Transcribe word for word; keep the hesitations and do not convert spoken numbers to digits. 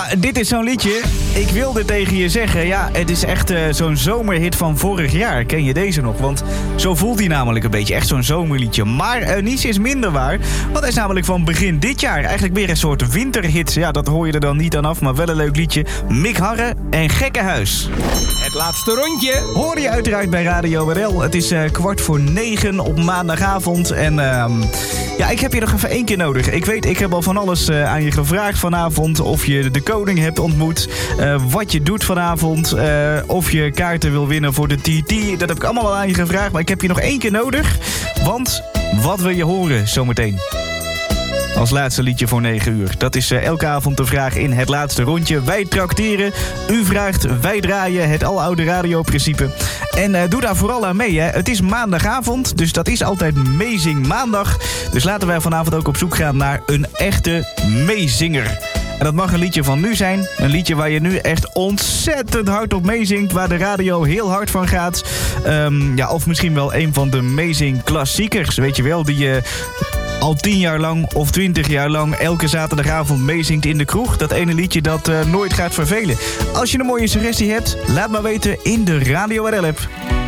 dit is zo'n liedje. Ik wilde tegen je zeggen, ja, het is echt uh, zo'n zomerhit van vorig jaar. Ken je deze nog? Want zo voelt hij namelijk een beetje. Echt zo'n zomerliedje. Maar uh, niets is minder waar. Want hij is namelijk van begin dit jaar. Eigenlijk weer een soort winterhit. Ja, dat hoor je er dan niet aan af, maar wel een leuk liedje. Mick Harre en Gekkenhuis. Het laatste rondje. Hoor je uiteraard bij Radio R L. Het is uh, kwart voor negen op maandagavond. En uh, ja, ik heb je nog even één keer nodig. Ik weet, ik heb al van alles uh, aan je gevraagd vanavond. Of je de koning hebt ontmoet. Uh, wat je doet vanavond. Uh, of je kaarten wil winnen voor de T T. Dat heb ik allemaal al aan je gevraagd. Maar ik heb je nog één keer nodig. Want wat wil je horen zometeen? Als laatste liedje voor negen uur. Dat is uh, elke avond de vraag in het laatste rondje. Wij trakteren, u vraagt, wij draaien. Het aloude radioprincipe. En uh, doe daar vooral aan mee. Hè. Het is maandagavond, dus dat is altijd Meezing Maandag. Dus laten wij vanavond ook op zoek gaan naar een echte meezinger. En dat mag een liedje van nu zijn. Een liedje waar je nu echt ontzettend hard op meezingt. Waar de radio heel hard van gaat. Um, ja, of misschien wel een van de meezing klassiekers. Weet je wel, die je al tien jaar lang of twintig jaar lang elke zaterdagavond meezingt in de kroeg. Dat ene liedje dat uh, nooit gaat vervelen. Als je een mooie suggestie hebt, laat maar weten in de Radio R L app.